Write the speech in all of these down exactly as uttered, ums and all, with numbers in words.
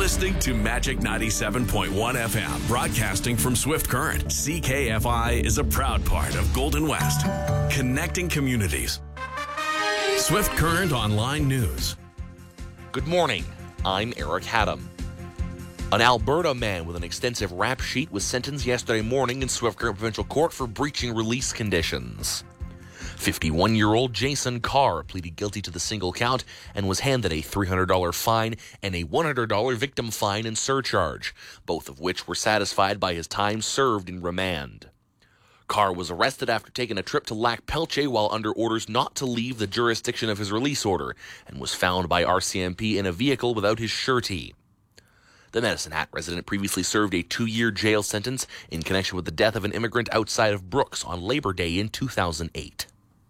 listening to Magic ninety-seven point one F M, broadcasting from Swift Current. C K F I is a proud part of Golden West, connecting communities. Swift Current Online News. Good morning. I'm Eric Haddam. An Alberta man with an extensive rap sheet was sentenced yesterday morning in Swift Current Provincial Court for breaching release conditions. fifty-one-year-old Jason Carr pleaded guilty to the single count and was handed a three hundred dollars fine and a one hundred dollars victim fine and surcharge, both of which were satisfied by his time served in remand. Carr was arrested after taking a trip to Lac Pelche while under orders not to leave the jurisdiction of his release order and was found by R C M P in a vehicle without his surety. The Medicine Hat resident previously served a two-year jail sentence in connection with the death of an immigrant outside of Brooks on Labor Day in two thousand eight.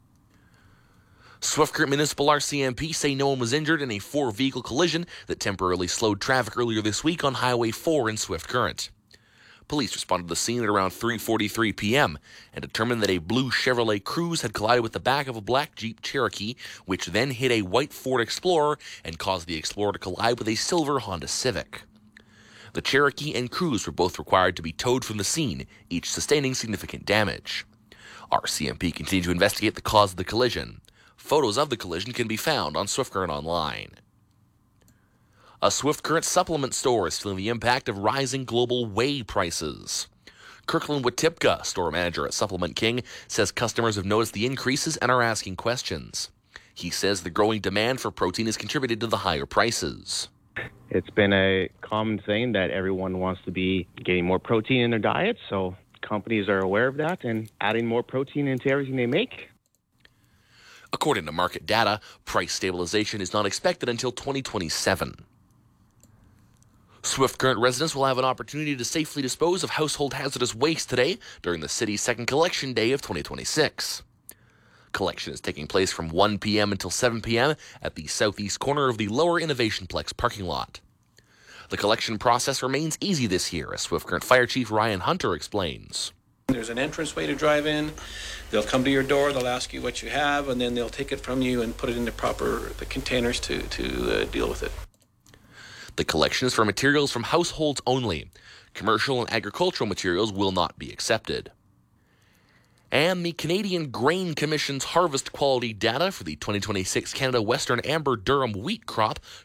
Swift Current Municipal R C M P say no one was injured in a four-vehicle collision that temporarily slowed traffic earlier this week on Highway four in Swift Current. Police responded to the scene at around three forty-three p.m. and determined that a blue Chevrolet Cruze had collided with the back of a black Jeep Cherokee, which then hit a white Ford Explorer and caused the Explorer to collide with a silver Honda Civic. The Cherokee and Cruze were both required to be towed from the scene, each sustaining significant damage. R C M P continued to investigate the cause of the collision. Photos of the collision can be found on Swift Current Online. A Swift Current supplement store is feeling the impact of rising global whey prices. Kirkland Watipka, store manager at Supplement King, says customers have noticed the increases and are asking questions. He says the growing demand for protein has contributed to the higher prices. It's been a common thing that everyone wants to be getting more protein in their diet, so companies are aware of that and adding more protein into everything they make. According to market data, price stabilization is not expected until twenty twenty-seven. Swift Current residents will have an opportunity to safely dispose of household hazardous waste today during the city's second collection day of twenty twenty-six. Collection is taking place from one p.m. until seven p.m. at the southeast corner of the Lower Innovationplex parking lot. The collection process remains easy this year, as Swift Current Fire Chief Ryan Hunter explains. There's an entranceway to drive in. They'll come to your door, they'll ask you what you have, and then they'll take it from you and put it in the proper the containers to, to uh, deal with it. The collection is for materials from households only. Commercial and agricultural materials will not be accepted. And the Canadian Grain Commission's harvest quality data for the twenty twenty-six Canada Western Amber Durum wheat crop